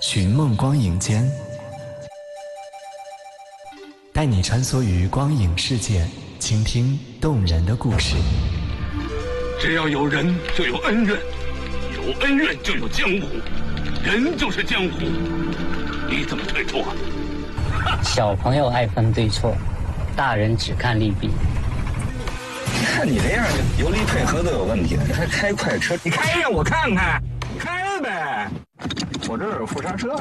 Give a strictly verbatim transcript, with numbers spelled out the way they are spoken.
寻梦光影间，带你穿梭于光影世界，倾听动人的故事。 只要有人就有恩怨，有恩怨就有江湖，人就是江湖。你怎么退出啊？ 小朋友爱分对错，大人只看利弊。 看你这样，油离配合都有问题了，你还开快车？你开让我看看，你开呗。我这儿有副刹车。